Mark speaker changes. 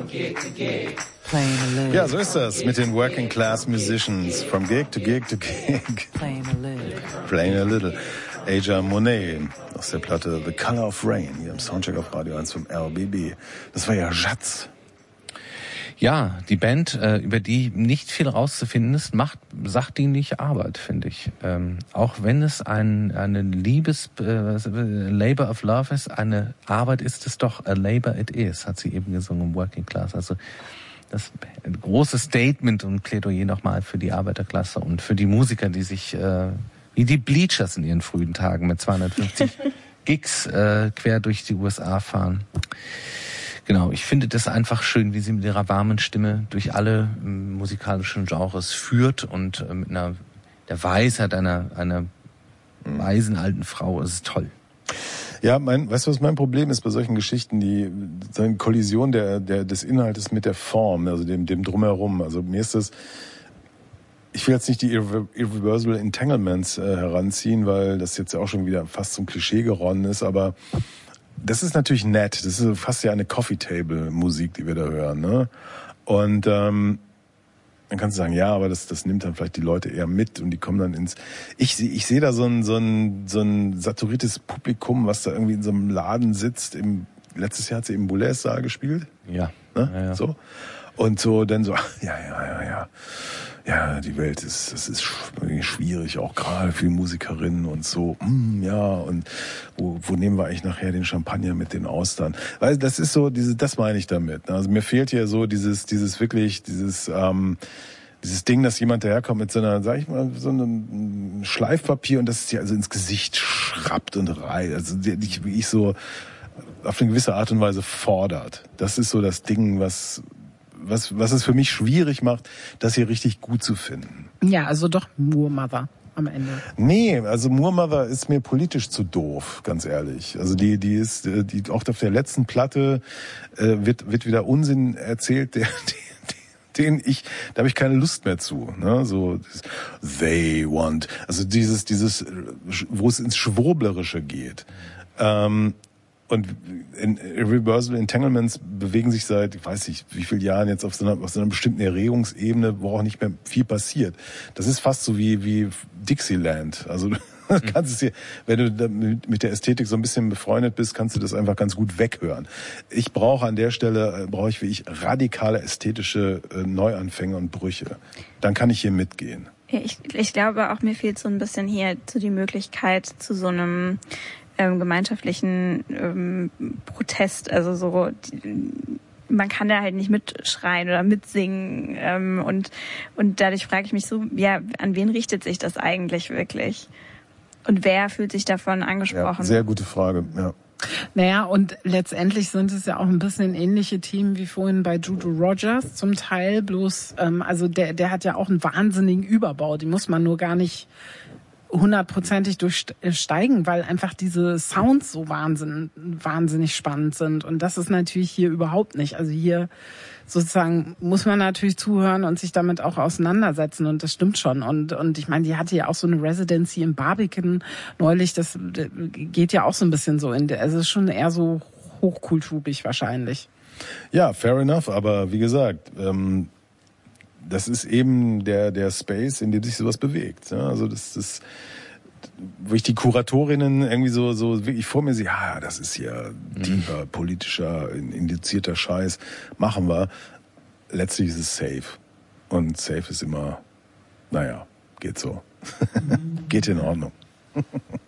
Speaker 1: Ja, so ist das mit den Working Class Musicians. From gig to gig to gig. Playing a little. Aja Monet aus der Platte The Color of Rain hier im Soundcheck auf Radio 1 vom RBB. Das war ja Schatz.
Speaker 2: Ja, die Band, über die nicht viel rauszufinden ist, macht sachdienliche Arbeit, finde ich. Auch wenn es eine Labor of Love ist, eine Arbeit ist es doch, a labor it is, hat sie eben gesungen im Working Class. Also das große Statement und Plädoyer nochmal für die Arbeiterklasse und für die Musiker, die sich wie die Bleachers in ihren frühen Tagen mit 250 Gigs quer durch die USA fahren. Genau, ich finde das einfach schön, wie sie mit ihrer warmen Stimme durch alle musikalischen Genres führt und mit der Weisheit einer weisen alten Frau. Es ist toll.
Speaker 1: Ja, weißt du, was mein Problem ist bei solchen Geschichten, die eine Kollision des Inhaltes mit der Form, also dem Drumherum. Also mir ist das, ich will jetzt nicht die Irreversible Entanglements heranziehen, weil das jetzt ja auch schon wieder fast zum Klischee geronnen ist, aber das ist natürlich nett. Das ist fast ja eine Coffee-Table-Musik, die wir da hören, ne? Und dann kannst du sagen, ja, aber das nimmt dann vielleicht die Leute eher mit und die kommen dann ins... Ich sehe da so ein saturiertes Publikum, was da irgendwie in so einem Laden sitzt. Letztes Jahr hat sie im Boulez-Saal gespielt.
Speaker 2: Ja.
Speaker 1: Ne?
Speaker 2: Ja.
Speaker 1: So. Und so dann so, ja, die Welt das ist schwierig, auch gerade für Musikerinnen und so, ja, und wo nehmen wir eigentlich nachher den Champagner mit den Austern? Weil das ist so, das meine ich damit. Also mir fehlt hier so dieses Ding, dass jemand daherkommt mit so einer, sag ich mal, so einem Schleifpapier und das ist ja also ins Gesicht schrappt und reiht. Also wie ich so auf eine gewisse Art und Weise fordert. Das ist so das Ding, was es für mich schwierig macht, das hier richtig gut zu finden.
Speaker 3: Ja, also doch Moor Mother am Ende.
Speaker 1: Nee, also Moor Mother ist mir politisch zu doof, ganz ehrlich. Also die ist auch auf der letzten Platte wird wieder Unsinn erzählt, da habe ich keine Lust mehr zu, ne? So they want, also dieses wo es ins Schwurblerische geht. Und in Irreversible Entanglements bewegen sich seit, ich weiß nicht, wie vielen Jahren jetzt auf so einer bestimmten Erregungsebene, wo auch nicht mehr viel passiert. Das ist fast so wie Dixieland. Also du kannst es hier, wenn du mit der Ästhetik so ein bisschen befreundet bist, kannst du das einfach ganz gut weghören. Ich brauche an der Stelle, wie ich, radikale ästhetische Neuanfänge und Brüche. Dann kann ich hier mitgehen.
Speaker 4: Ja, ich glaube auch, mir fehlt so ein bisschen hier so die Möglichkeit zu so einem gemeinschaftlichen Protest, also so man kann da halt nicht mitschreien oder mitsingen und dadurch frage ich mich so, ja, an wen richtet sich das eigentlich wirklich? Und wer fühlt sich davon angesprochen?
Speaker 1: Ja, sehr gute Frage, ja.
Speaker 3: Naja, und letztendlich sind es ja auch ein bisschen ähnliche Themen wie vorhin bei Judo Rogers zum Teil, bloß also der hat ja auch einen wahnsinnigen Überbau, die muss man nur gar nicht hundertprozentig durchsteigen, weil einfach diese Sounds so wahnsinnig spannend sind. Und das ist natürlich hier überhaupt nicht. Also hier sozusagen muss man natürlich zuhören und sich damit auch auseinandersetzen. Und das stimmt schon. Und ich meine, die hatte ja auch so eine Residency im Barbican neulich. Das geht ja auch so ein bisschen so also es ist schon eher so hochkultubig wahrscheinlich.
Speaker 1: Ja, fair enough. Aber wie gesagt, das ist eben der Space, in dem sich sowas bewegt. Ja, also das ist, wo ich die Kuratorinnen irgendwie so wirklich vor mir sehe, ja, das ist hier tiefer, politischer, indizierter Scheiß, machen wir. Letztlich ist es safe. Und safe ist immer, naja, geht so. Geht in Ordnung.